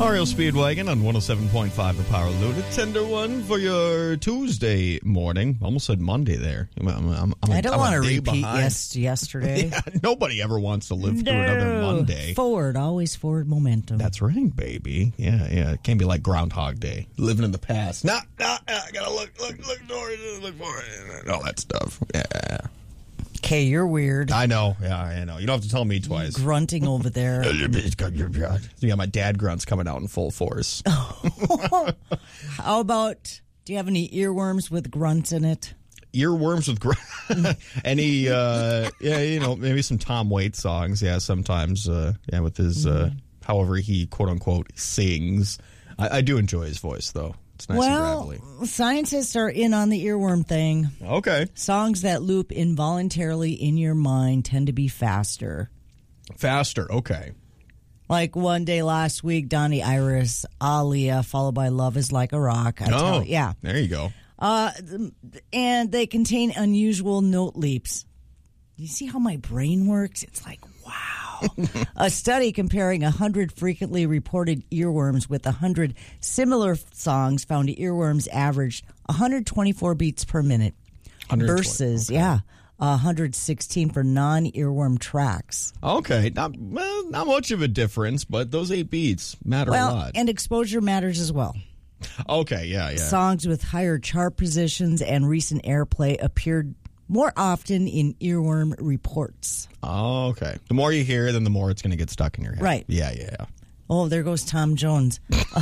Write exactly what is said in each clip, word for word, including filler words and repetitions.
Ariel Speedwagon on one oh seven point five The Power Loon. A tender one for your Tuesday morning. Almost said Monday there. I'm, I'm, I'm, I'm I don't I'm want to day repeat behind. yes, yesterday. Yeah, nobody ever wants to live through No. another Monday. Forward, always forward momentum. That's right, baby. Yeah, yeah. It can't be like Groundhog Day. Living in the past. Nah, nah, nah I gotta look, look, look for it, look for it. All that stuff. Yeah. Okay, you're weird. I know. Yeah, I know. You don't have to tell me twice. Grunting over there. Yeah, my dad grunts coming out in full force. How about, do you have any earworms with grunts in it? Earworms with grunt. Any, uh, yeah, you know, maybe some Tom Waits songs. Yeah, sometimes, uh, yeah, with his, uh, however he quote unquote sings. I, I do enjoy his voice, though. It's nice well, and gravelly. Scientists are in on the earworm thing. Okay. Songs that loop involuntarily in your mind tend to be faster. Faster, okay. Like one day last week, Donnie Iris, Aaliyah, followed by Love is Like a Rock. I Oh, tell you, yeah. There you go. Uh, and they contain unusual note leaps. You see how my brain works? It's like, wow. A study comparing one hundred frequently reported earworms with one hundred similar songs found earworms averaged one hundred twenty-four beats per minute versus, okay. yeah, one hundred sixteen for non-earworm tracks. Okay. Not, well, not much of a difference, but those eight beats matter Well, a lot. and exposure matters as well. Okay, yeah, yeah. Songs with higher chart positions and recent airplay appeared more often in earworm reports. Oh, okay. The more you hear, then the more it's going to get stuck in your head. Right. Yeah, yeah. Oh, there goes Tom Jones.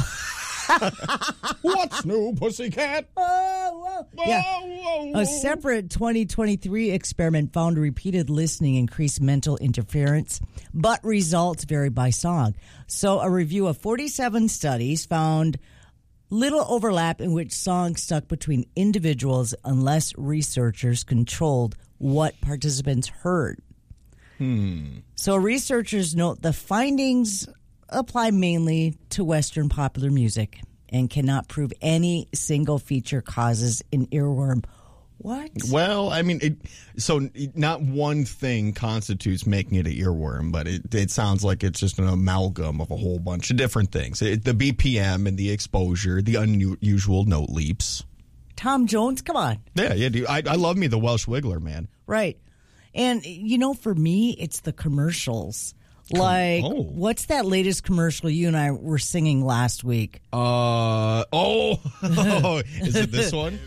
What's new, pussycat? Oh, whoa. Yeah. Whoa, whoa. A separate twenty twenty-three experiment found repeated listening increased mental interference, but results vary by song. So a review of forty-seven studies found little overlap in which songs stuck between individuals unless researchers controlled what participants heard. Hmm. So researchers note the findings apply mainly to Western popular music and cannot prove any single feature causes an earworm. What? Well, I mean, it, so not one thing constitutes making it an earworm, but it, it sounds like it's just an amalgam of a whole bunch of different things. It, the B P M and the exposure, the unusual note leaps. Tom Jones, come on. Yeah, yeah. Dude, I, I love me the Welsh Wiggler, man. Right. And, you know, for me, it's the commercials. Like, oh. What's that latest commercial you and I were singing last week? Uh, oh, is it this one?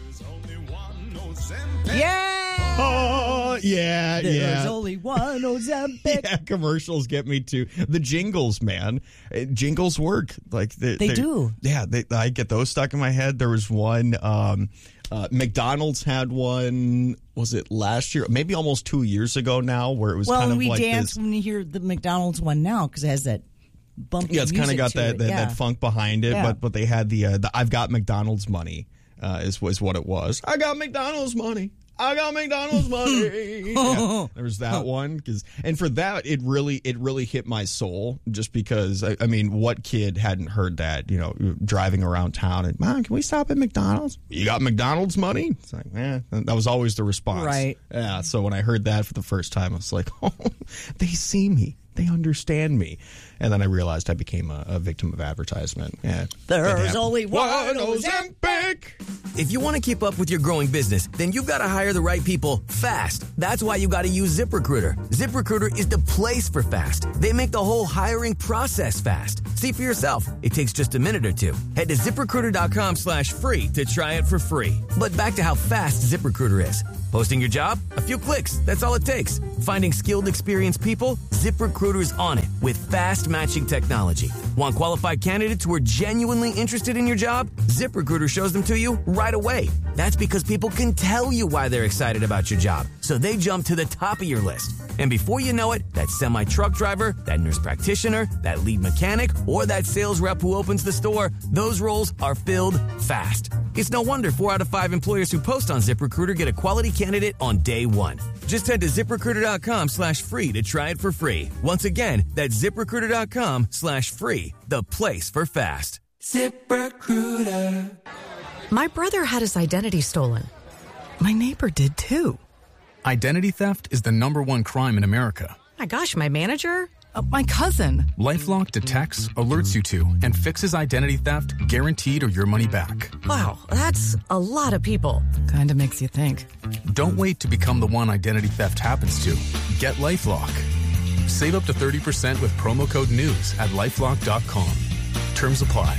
Yeah! Oh, yeah, There's yeah. only one Ozempic. Yeah, commercials get me too. The jingles, man. Uh, Jingles work. Like They, They do. Yeah, they, I get those stuck in my head. There was one, um, uh, McDonald's had one, was it last year? Maybe almost two years ago now, where it was Well, kind of we like dance this. when you hear the McDonald's one now because it has that bumpy Yeah, it's kind of music got to that it. that, yeah. that funk behind it, Yeah. but but they had the, uh, the I've got McDonald's money uh, is was what it was. I got McDonald's money. I got McDonald's money. Yeah, there was that one, cause, and for that, it really it really hit my soul. Just because I, I mean, what kid hadn't heard that? You know, driving around town and Mom, can we stop at McDonald's? You got McDonald's money? It's like, yeah, that was always the response, Right? Yeah. So when I heard that for the first time, I was like, oh, they see me. They understand me. And then I realized I became a, a victim of advertisement. Yeah, There's only one one Ozempic. Ozempic. If you want to keep up with your growing business, then you've got to hire the right people fast. That's why you got to use ZipRecruiter. ZipRecruiter is the place for fast. They make the whole hiring process fast. See for yourself. It takes just a minute or two. Head to ZipRecruiter.com slash free to try it for free. But back to how fast ZipRecruiter is. Posting your job? A few clicks. That's all it takes. Finding skilled, experienced people? ZipRecruiter's on it with fast matching technology. Want qualified candidates who are genuinely interested in your job? ZipRecruiter shows them to you right away. That's because people can tell you why they're excited about your job, so they jump to the top of your list. And before you know it, that semi-truck driver, that nurse practitioner, that lead mechanic, or that sales rep who opens the store, those roles are filled fast. It's no wonder four out of five employers who post on ZipRecruiter get a quality candidate on day one. Just head to ZipRecruiter.com slash free to try it for free. Once again, that's ZipRecruiter.com slash free, the place for fast. ZipRecruiter. My brother had his identity stolen. My neighbor did too. Identity theft is the number one crime in America. My gosh, my manager? Uh, my cousin. LifeLock detects, alerts you to, and fixes identity theft guaranteed or your money back. Wow, that's a lot of people. Kinda makes you think. Don't wait to become the one identity theft happens to. Get LifeLock. Save up to thirty percent with promo code NEWS at lifelock dot com. Terms apply.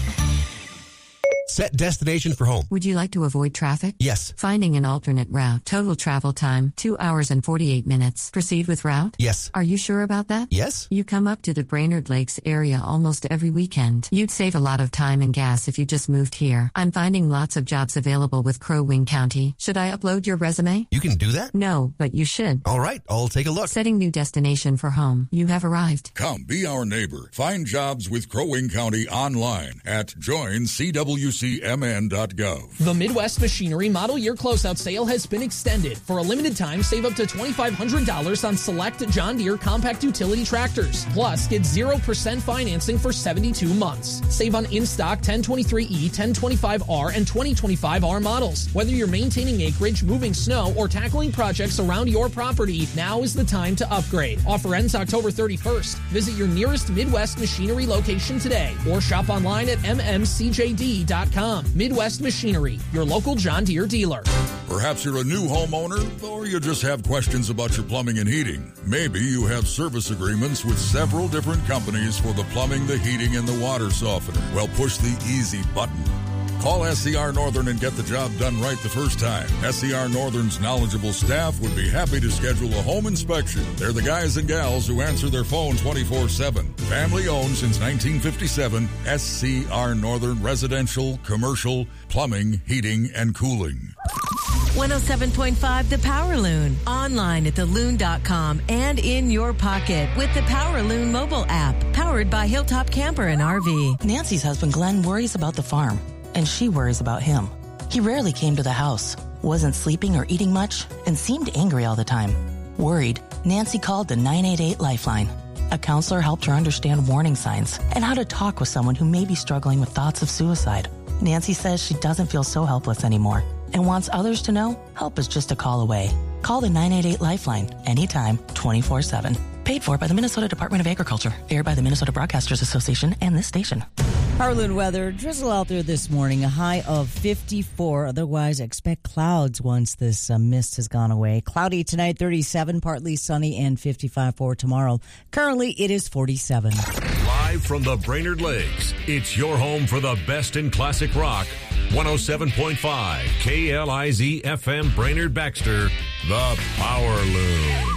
Set destination for home. Would you like to avoid traffic? Yes. Finding an alternate route. Total travel time, two hours and forty-eight minutes. Proceed with route? Yes. Are you sure about that? Yes. You come up to the Brainerd Lakes area almost every weekend. You'd save a lot of time and gas if you just moved here. I'm finding lots of jobs available with Crow Wing County. Should I upload your resume? You can do that? No, but you should. All right, I'll take a look. Setting new destination for home. You have arrived. Come, be our neighbor. Find jobs with Crow Wing County online at join c w c m n dot gov. The Midwest Machinery Model Year Closeout Sale has been extended. For a limited time, save up to twenty-five hundred dollars on select John Deere compact utility tractors. Plus, get zero percent financing for seventy-two months. Save on in-stock ten twenty-three E, ten twenty-five R, and twenty twenty-five R models. Whether you're maintaining acreage, moving snow, or tackling projects around your property, now is the time to upgrade. Offer ends October thirty-first. Visit your nearest Midwest Machinery location today or shop online at m m c j d dot com. Midwest Machinery, your local John Deere dealer. Perhaps you're a new homeowner, or you just have questions about your plumbing and heating. Maybe you have service agreements with several different companies for the plumbing, the heating, and the water softener. Well, push the easy button. Call S C R Northern and get the job done right the first time. S C R Northern's knowledgeable staff would be happy to schedule a home inspection. They're the guys and gals who answer their phone twenty-four seven. Family owned since nineteen fifty-seven, S C R Northern Residential, Commercial, Plumbing, Heating, and Cooling. one oh seven point five The Power Loon. Online at the loon dot com and in your pocket with the Power Loon mobile app. Powered by Hilltop Camper and R V. Nancy's husband Glenn worries about the farm, and she worries about him. He rarely came to the house, wasn't sleeping or eating much, and seemed angry all the time. Worried, Nancy called the nine eight eight Lifeline. A counselor helped her understand warning signs and how to talk with someone who may be struggling with thoughts of suicide. Nancy says she doesn't feel so helpless anymore and wants others to know help is just a call away. Call the nine eight eight Lifeline anytime, twenty-four seven. Paid for by the Minnesota Department of Agriculture. Aired by the Minnesota Broadcasters Association and this station. Harlan weather, drizzle out there this morning, a high of fifty-four. Otherwise, expect clouds once this uh, mist has gone away. Cloudy tonight, thirty-seven, partly sunny, and fifty-five for tomorrow. Currently, it is forty-seven. Live from the Brainerd Lakes, it's your home for the best in classic rock. one oh seven point five K L I Z F M Brainerd Baxter, the Power Loon.